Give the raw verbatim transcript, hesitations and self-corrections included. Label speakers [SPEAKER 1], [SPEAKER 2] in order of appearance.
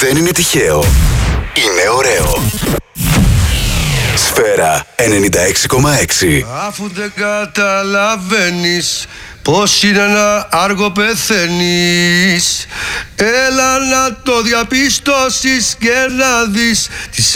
[SPEAKER 1] Δεν είναι τυχαίο. Είναι ωραίο. Σφαίρα ενενήντα έξι κόμμα έξι.
[SPEAKER 2] Αφού δεν καταλαβαίνεις πως είναι ένα άργο πεθαίνεις, έλα να το διαπιστώσεις και να δεις τις